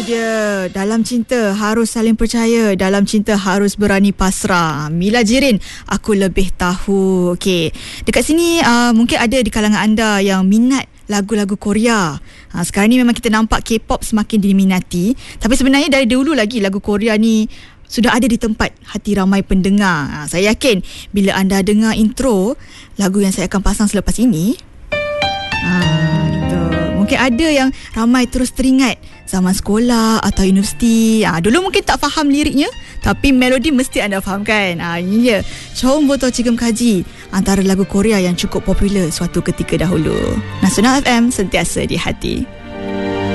dia. Dalam cinta harus saling percaya, dalam cinta harus berani pasrah. Mila Jirin, Aku Lebih Tahu. Okey, dekat sini mungkin ada di kalangan anda yang minat lagu-lagu Korea. Sekarang ni memang kita nampak K-pop semakin diminati, tapi sebenarnya dari dulu lagi lagu Korea ni sudah ada di tempat hati ramai pendengar. Saya yakin bila anda dengar intro lagu yang saya akan pasang selepas ini, mungkin ada yang ramai terus teringat zaman sekolah atau universiti. Dulu mungkin tak faham liriknya, tapi melodi mesti anda faham kan. Ini dia Chom Botol Cigem Kaji, antara lagu Korea yang cukup popular suatu ketika dahulu. Nasional FM, sentiasa di hati.